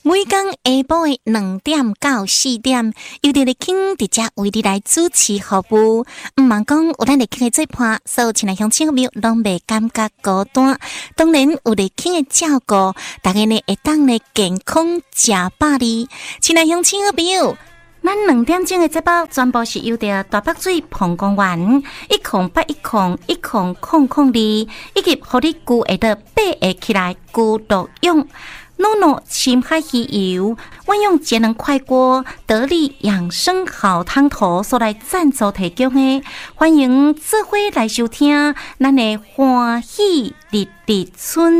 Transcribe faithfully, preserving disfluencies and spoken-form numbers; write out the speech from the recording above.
每天下晡的两點到四點，由佇咧傾佇遮為你來主持服務。毋茫講有咱咧傾嘅做伴，所有親愛鄉親朋友攏袂感覺孤單。當然有咧傾嘅照顧，大家呢會當咧健康食飽哩。親愛鄉親朋友，咱兩點鐘嘅節目全部是由着大北水澎公園一空八一空一空空空哩，以及互你具會得八下起來具獨用。諾諾深海魚油，運用節能快鍋得力養生好湯頭所來贊助提供的，歡迎做伙來收聽咱的歡喜日日春。